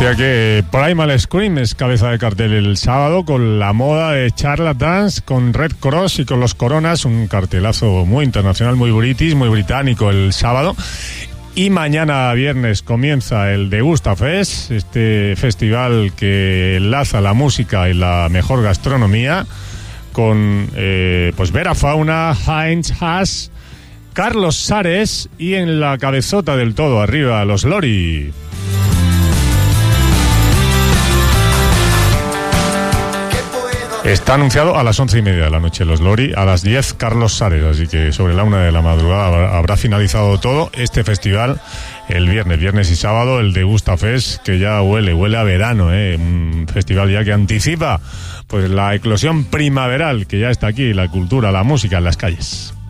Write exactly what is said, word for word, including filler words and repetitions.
Decía que Primal Scream es cabeza de cartel el sábado con la moda de Charlatans, con Red Cross y con los Coronas, un cartelazo muy internacional, muy british, muy británico el sábado. Y mañana viernes comienza el Degusta Fest, este festival que enlaza la música y la mejor gastronomía con eh, pues Vera Fauna, Heinz Haas, Carlos Sares y en la cabezota del todo arriba los Lori. Está anunciado a las once y media de la noche los Lori, a las diez Carlos Sares, así que sobre la una de la madrugada habrá finalizado todo este festival el viernes, viernes y sábado, el Degusta Fest, que ya huele, huele a verano, ¿eh? Un festival ya que anticipa pues la eclosión primaveral que ya está aquí, la cultura, la música en las calles.